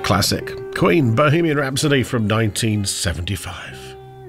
Classic. Queen, Bohemian Rhapsody from 1975.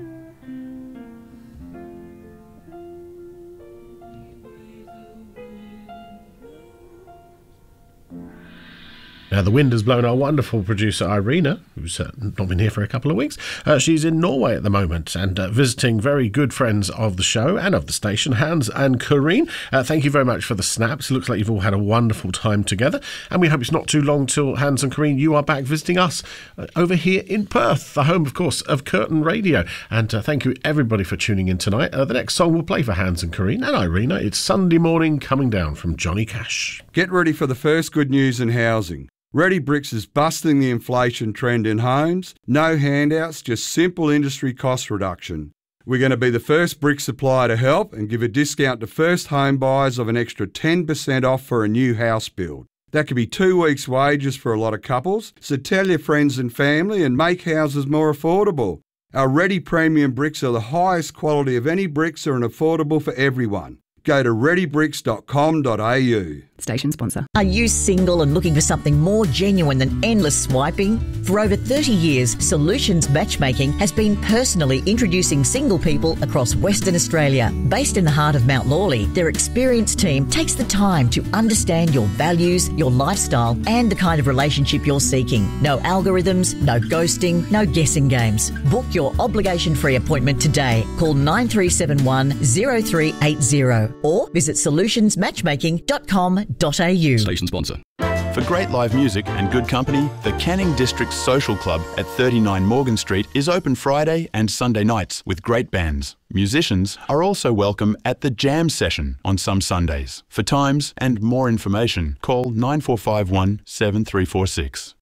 Now, the wind has blown our wonderful producer, Irina, who's not been here for a couple of weeks. She's in Norway at the moment and visiting very good friends of the show and of the station, Hans and Corrine. Thank you very much for the snaps. It looks like you've all had a wonderful time together. And we hope it's not too long till Hans and Corrine, you are back visiting us over here in Perth, the home, of course, of Curtin Radio. And thank you, everybody, for tuning in tonight. The next song we'll play for Hans and Corrine and Irina. It's Sunday Morning Coming Down from Johnny Cash. Get ready for the first good news in housing. Ready Bricks is busting the inflation trend in homes. No handouts, just simple industry cost reduction. We're going to be the first brick supplier to help and give a discount to first home buyers of an extra 10% off for a new house build. That could be 2 weeks' wages for a lot of couples, so tell your friends and family and make houses more affordable. Our Ready Premium bricks are the highest quality of any bricks and affordable for everyone. Go to readybricks.com.au. Station sponsor. Are you single and looking for something more genuine than endless swiping? For over 30 years, Solutions Matchmaking has been personally introducing single people across Western Australia. Based in the heart of Mount Lawley, their experienced team takes the time to understand your values, your lifestyle, and the kind of relationship you're seeking. No algorithms, no ghosting, no guessing games. Book your obligation-free appointment today. Call 9371 0380 or visit solutionsmatchmaking.com.au. Station sponsor. For great live music and good company, the Canning District Social Club at 39 Morgan Street is open Friday and Sunday nights with great bands. Musicians are also welcome at the Jam Session on some Sundays. For times and more information, call 9451 7346.